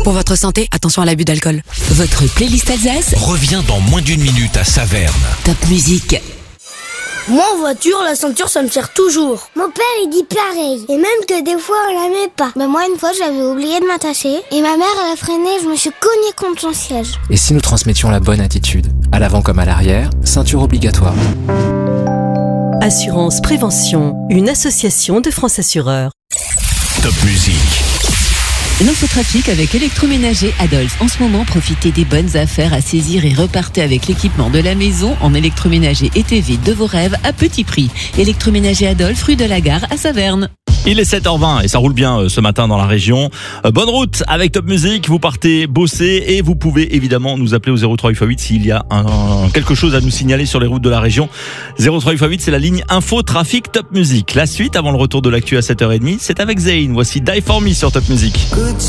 Pour votre santé, attention à l'abus d'alcool. Votre playlist Alsace Revient dans moins d'une minute à Saverne. Top musique. Moi en voiture, la ceinture ça me sert toujours. Mon père il dit pareil. Et même que des fois on la met pas. Moi une fois j'avais oublié de m'attacher. Et ma mère elle a freiné, je me suis cognée contre son siège. Et si nous transmettions la bonne attitude, à l'avant comme à l'arrière, ceinture obligatoire. Assurance Prévention, une association de France Assureurs. Top musique. L'infotrafic avec Électroménager Adolphe. En ce moment, profitez des bonnes affaires à saisir et repartez avec l'équipement de la maison en électroménager et TV de vos rêves à petit prix. Électroménager Adolphe, rue de la Gare à Saverne. Il est 7h20 et ça roule bien ce matin dans la région. Bonne route avec Top Music, vous partez bosser et vous pouvez évidemment nous appeler au 0388 s'il y a quelque chose à nous signaler sur les routes de la région. 0388 c'est la ligne Info Trafic Top Music. La suite avant le retour de l'actu à 7h30, c'est avec Zayn. Voici Die For Me sur Top Music.